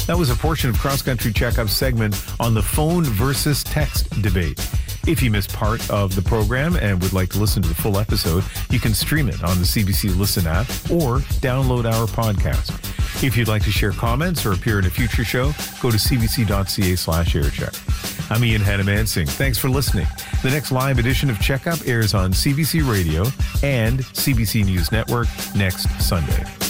That was a portion of Cross Country Checkup's segment on the phone versus text debate. If you missed part of the program and would like to listen to the full episode, you can stream it on the CBC Listen app or download our podcast. If you'd like to share comments or appear in a future show, go to cbc.ca/aircheck. I'm Ian Hannamansing. Thanks for listening. The next live edition of Checkup airs on CBC Radio and CBC News Network next Sunday.